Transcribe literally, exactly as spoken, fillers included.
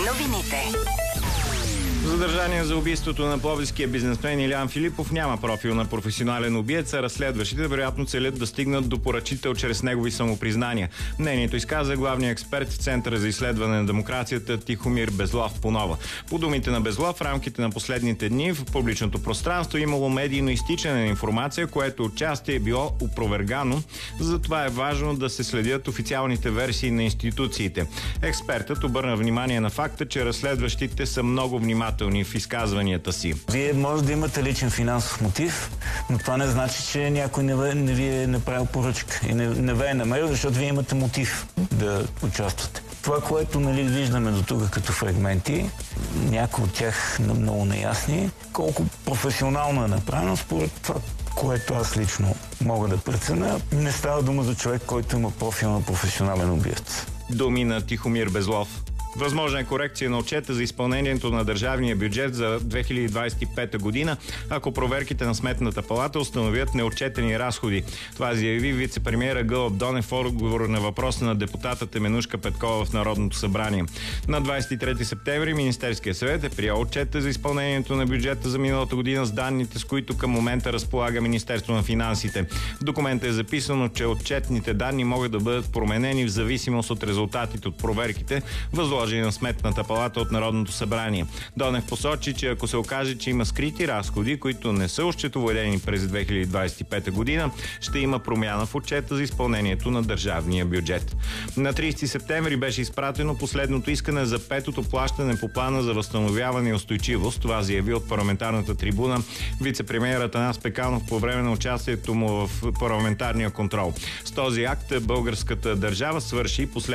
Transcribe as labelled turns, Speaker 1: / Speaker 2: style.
Speaker 1: Новините.
Speaker 2: Задържание за убийството на пловдивския бизнесмен Илиян Филипов няма профил на професионален убиец, а разследващите вероятно целят да стигнат до поръчител чрез негови самопризнания. Мнението изказа главният експерт в Центъра за изследване на демокрацията Тихомир Безлов-Понова. По думите на Безлов, в рамките на последните дни в публичното пространство имало медийно изтичане на информация, което отчасти е било опровергано. Затова е важно да се следят официалните версии на институциите. Експертът обърна внимание на факта, че разследващите са много внимателни в изказванията си.
Speaker 3: Вие може да имате личен финансов мотив, но това не значи, че някой не, ви, не ви е направил поръчка и не, не ви е намерил, защото вие имате мотив да участвате. Това, което нали, виждаме до тук като фрагменти, някои от тях много неясни, колко професионално е направено, според това, което аз лично мога да преценя, не става дума за човек, който има профил на професионален убиец.
Speaker 2: Думи на Тихомир Безлов. Възможна е корекция на отчета за изпълнението на държавния бюджет за две хиляди двадесет и пета година, ако проверките на Сметната палата установят неотчетени разходи. Това заяви вице-премиера Гълъб Донев в отговор на въпроса на депутата Теменужка Петкова в Народното събрание. На двадесет и трети септември Министерския съвет е приел отчета за изпълнението на бюджета за миналата година с данните, с които към момента разполага Министерство на финансите. В документа е записано, че отчетните данни могат да бъдат променени в зависимост от резултатите от проверките, възложени на Сметната палата от Народното събрание. Донев посочи, че ако се окаже, че има скрити разходи, които не са осчетоводени през две хиляди двадесет и пета година, ще има промяна в отчета за изпълнението на държавния бюджет. На тридесети септември беше изпратено последното искане за петото плащане по плана за възстановяване и устойчивост. Това заяви от парламентарната трибуна вице-премиер Атанас Пеканов по време на участието му в парламентарния контрол. С този акт българската държава свърши последното